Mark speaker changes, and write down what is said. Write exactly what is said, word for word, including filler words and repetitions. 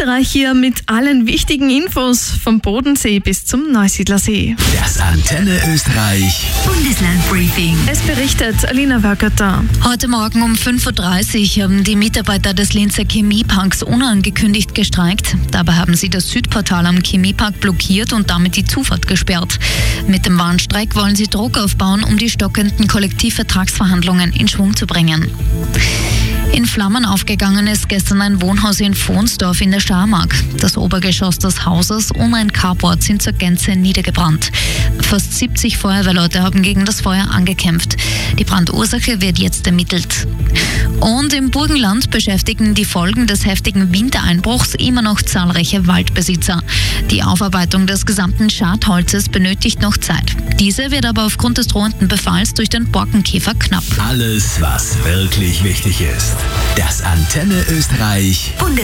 Speaker 1: Österreich hier mit allen wichtigen Infos vom Bodensee bis zum Neusiedlersee.
Speaker 2: Das Antenne Österreich
Speaker 3: Bundesland-Briefing.
Speaker 1: Es berichtet Alina Wörgerter.
Speaker 3: Heute Morgen um fünf Uhr dreißig haben die Mitarbeiter des Linzer Chemieparks unangekündigt gestreikt. Dabei haben sie das Südportal am Chemiepark blockiert und damit die Zufahrt gesperrt. Mit dem Warnstreik wollen sie Druck aufbauen, um die stockenden Kollektivvertragsverhandlungen in Schwung zu bringen. In Flammen aufgegangen ist gestern ein Wohnhaus in Vohnsdorf in der Steiermark. Das Obergeschoss des Hauses und ein Carport sind zur Gänze niedergebrannt. Fast siebzig Feuerwehrleute haben gegen das Feuer angekämpft. Die Brandursache wird jetzt ermittelt. Und im Burgenland beschäftigen die Folgen des heftigen Wintereinbruchs immer noch zahlreiche Waldbesitzer. Die Aufarbeitung des gesamten Schadholzes benötigt noch Zeit. Diese wird aber aufgrund des drohenden Befalls durch den Borkenkäfer knapp.
Speaker 2: Alles, was wirklich wichtig ist. Das Antenne Österreich